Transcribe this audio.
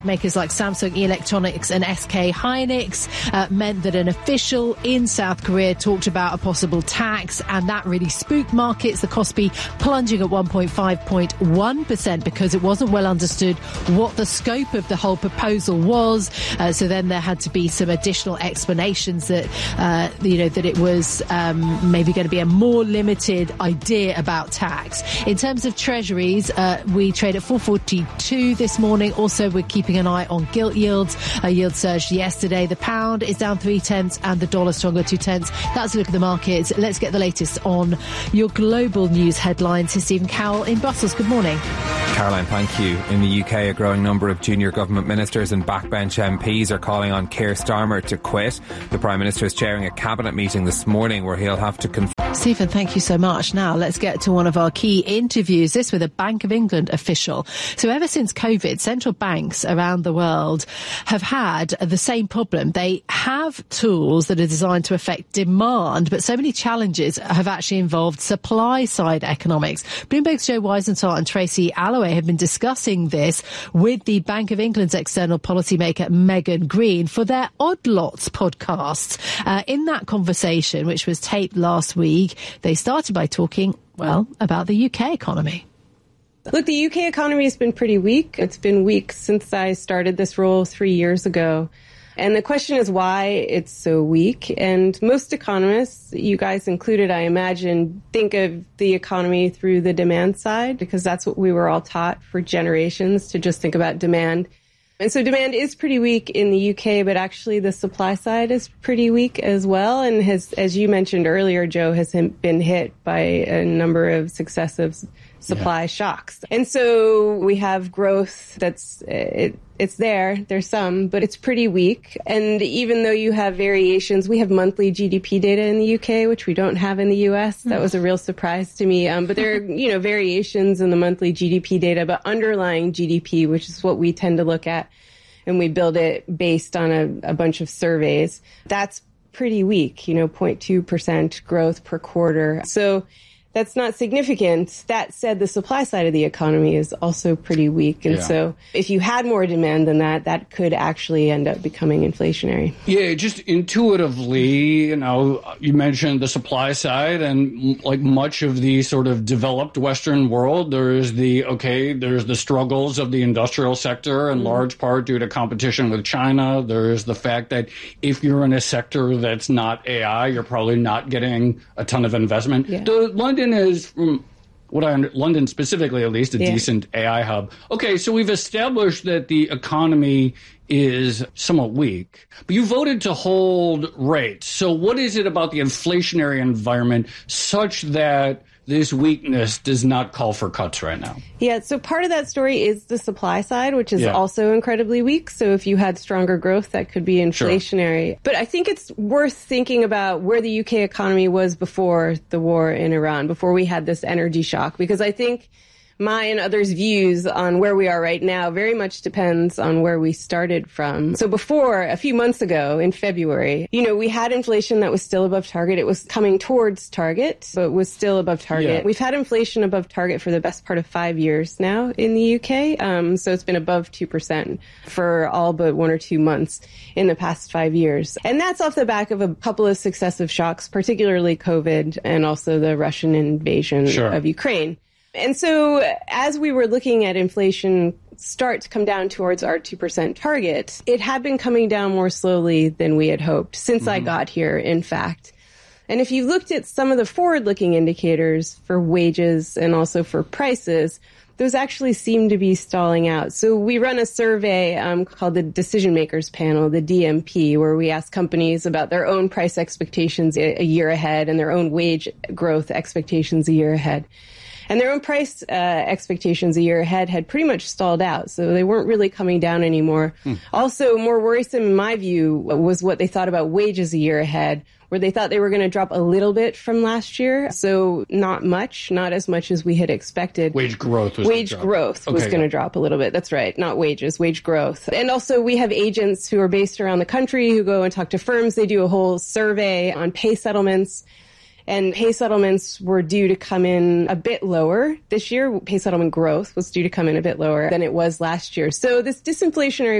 Makers like Samsung Electronics and SK Hynix meant that an official in South Korea talked about a possible tax, and that really spooked markets. The Kospi plunging at 1.1% because it wasn't well understood what the scope of the whole proposal was. So then there had to be some additional explanations that, that it was maybe going to be a more limited idea about tax. In terms of treasuries, we trade at 442 this morning. Also, we're keeping an eye on gilt yields. Yield surged yesterday. The pound is down 0.3 and the dollar stronger 0.2. That's a look at the markets. Let's get the latest on your global news headlines. Here's Stephen Cowell in Brussels. Good morning. Caroline, thank you. In the UK, a growing number of junior government ministers and backbench MPs are calling on Keir Starmer to quit. The Prime Minister is chairing a cabinet meeting this morning where he'll have to confirm. Stephen, thank you so much. Now, let's get to one of our key interviews, this with a Bank of England official. So ever since COVID, central banks around the world have had the same problem. They have tools that are designed to affect demand, but so many challenges have actually involved supply-side economics. Bloomberg's Joe Weisenthal and Tracy Alloway have been discussing this with the Bank of England's external policymaker Megan Green for their Odd Lots podcast. In that conversation, which was taped last week, they started by talking, well, about the UK economy. Look, the UK economy has been pretty weak. It's been weak since I started this role 3 years ago. And the question is why it's so weak. And most economists, you guys included, I imagine, think of the economy through the demand side, because that's what we were all taught for generations, to just think about demand. And so demand is pretty weak in the UK, but actually the supply side is pretty weak as well. And has, as you mentioned earlier, Joe, has been hit by a number of successive supply shocks. And so we have growth that's, it's there. There's some, but it's pretty weak. And even though you have variations, we have monthly GDP data in the UK, which we don't have in the US. That was a real surprise to me. But there are, variations in the monthly GDP data, but underlying GDP, which is what we tend to look at, and we build it based on a bunch of surveys, that's pretty weak, 0.2% growth per quarter. So that's not significant. That said, the supply side of the economy is also pretty weak. And so if you had more demand than that, that could actually end up becoming inflationary. Yeah, just intuitively, you mentioned the supply side, and like much of the sort of developed Western world, there's the struggles of the industrial sector in large part due to competition with China. There's the fact that if you're in a sector that's not AI, you're probably not getting a ton of investment. Yeah. London is, from London specifically at least, a decent AI hub. Okay, so we've established that the economy is somewhat weak, but you voted to hold rates. So what is it about the inflationary environment such that this weakness does not call for cuts right now? Yeah, so part of that story is the supply side, which is also incredibly weak. So if you had stronger growth, that could be inflationary. Sure. But I think it's worth thinking about where the UK economy was before the war in Iran, before we had this energy shock, because I think my and others' views on where we are right now very much depends on where we started from. So before, a few months ago in February, we had inflation that was still above target. It was coming towards target, but was still above target. Yeah. We've had inflation above target for the best part of 5 years now in the UK. So it's been above 2% for all but 1 or 2 months in the past 5 years. And that's off the back of a couple of successive shocks, particularly COVID and also the Russian invasion of Ukraine. And so as we were looking at inflation start to come down towards our 2% target, it had been coming down more slowly than we had hoped since I got here, in fact. And if you looked at some of the forward-looking indicators for wages and also for prices, those actually seem to be stalling out. So we run a survey called the Decision Makers Panel, the DMP, where we ask companies about their own price expectations a year ahead and their own wage growth expectations a year ahead. And their own price expectations a year ahead had pretty much stalled out, so they weren't really coming down anymore. Also, more worrisome in my view was what they thought about wages a year ahead, where they thought they were going to drop a little bit from last year. So not much, not as much as we had expected. Wage growth was going to drop a little bit. That's right. Not wages, wage growth. And also we have agents who are based around the country who go and talk to firms. They do a whole survey on pay settlements. And pay settlements were due to come in a bit lower this year. Pay settlement growth was due to come in a bit lower than it was last year. So this disinflationary